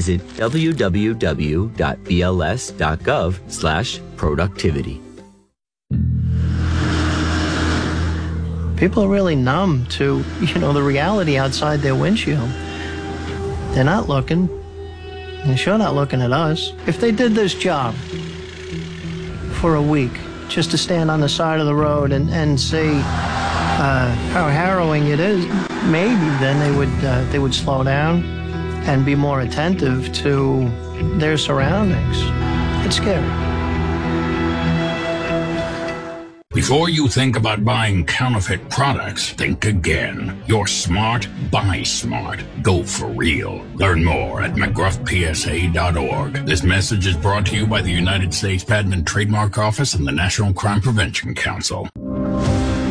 Visit www.bls.gov/productivity. People are really numb to, the reality outside their windshield. They're not looking. They're sure not looking at us. If they did this job for a week, just to stand on the side of the road and see how harrowing it is, maybe then they would slow down and be more attentive to their surroundings. It's scary. Before you think about buying counterfeit products, think again. You're smart, buy smart. Go for real. Learn more at mcgruffpsa.org. This message is brought to you by the United States Patent and Trademark Office and the National Crime Prevention Council.